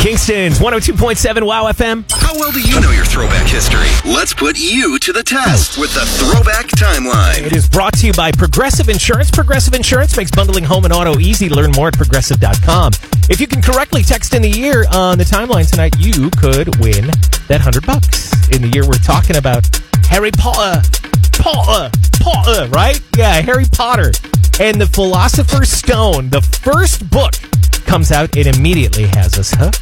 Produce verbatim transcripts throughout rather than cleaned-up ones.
Kingston's one oh two point seven WOW F M. How well do you know your throwback history? Let's put you to the test with the Throwback Timeline. It is brought to you by Progressive Insurance. Progressive Insurance makes bundling home and auto easy. Learn more at progressive dot com. If you can correctly text in the year on the timeline tonight, you could win that one hundred bucks. In the year we're talking about Harry Potter. Potter. Potter, right? Yeah, Harry Potter. And the Philosopher's Stone. The first book comes out, it immediately has us hooked.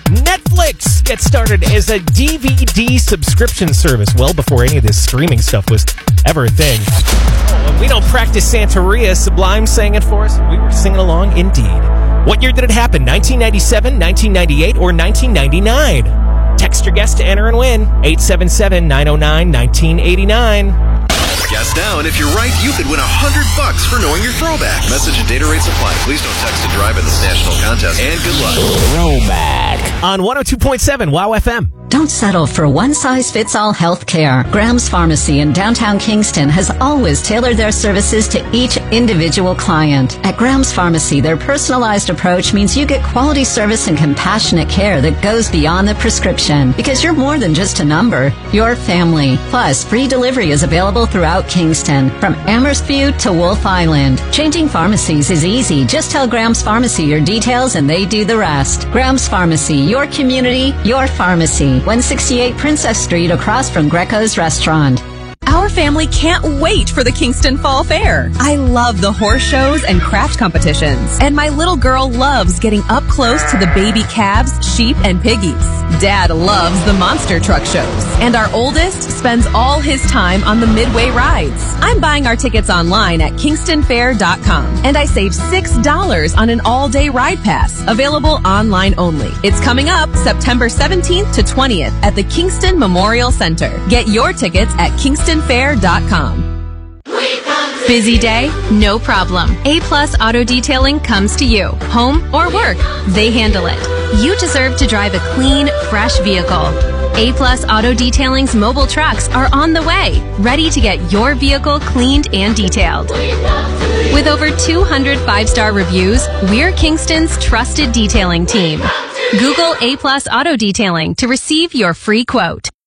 Netflix gets started as a D V D subscription service well before any of this streaming stuff was ever a thing. Oh, and we don't practice Santeria. Sublime sang it for us. We were singing along indeed. What year did it happen? nineteen ninety-seven, nineteen ninety-eight, or nineteen ninety-nine? Text your guess to enter and win. eight seven seven, nine oh nine, one nine eight nine. Guess now, and if you're right, you could win a hundred bucks for knowing your throwback. Message and data rates apply. Please don't text and drive in this national contest. And good luck. Throwback on one oh two point seven WOW F M. Don't settle for one-size-fits-all health care. Graham's Pharmacy in downtown Kingston has always tailored their services to each individual client. At Graham's Pharmacy, their personalized approach means you get quality service and compassionate care that goes beyond the prescription. Because you're more than just a number, you're family. Plus, free delivery is available throughout Kingston, from Amherst View to Wolf Island. Changing pharmacies is easy. Just tell Graham's Pharmacy your details and they do the rest. Graham's Pharmacy, your community, your pharmacy. one sixty-eight Princess Street across from Greco's Restaurant. Our family can't wait for the Kingston Fall Fair. I love the horse shows and craft competitions. And my little girl loves getting up close to the baby calves, sheep, and piggies. Dad loves the monster truck shows. And our oldest spends all his time on the midway rides. I'm buying our tickets online at kingston fair dot com. And I save six dollars on an all-day ride pass, available online only. It's coming up September seventeenth to twentieth at the Kingston Memorial Center. Get your tickets at kingston fair dot com. Busy day? No problem. A Plus Auto Detailing comes to you. Home or work, they handle it. You deserve to drive a clean, fresh vehicle. A Plus Auto Detailing's mobile trucks are on the way, ready to get your vehicle cleaned and detailed. With over two hundred five-star reviews, we're Kingston's trusted detailing team. Google A Plus Auto Detailing to receive your free quote.